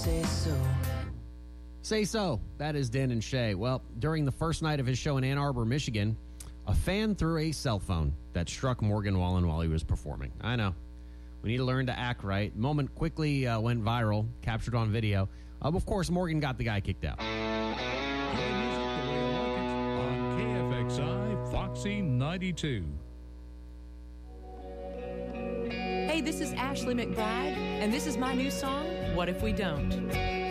say so. Say so. That is Dan and Shay. Well, during the first night of his show in Ann Arbor, Michigan, a fan threw a cell phone that struck Morgan Wallen while he was performing. I know. We need to learn to act right. The moment quickly went viral, captured on video. Of course, Morgan got the guy kicked out. Your music the way you like it on KFXI Foxy 92. Hey, this is Ashley McBride, and this is my new song, What If We Don't?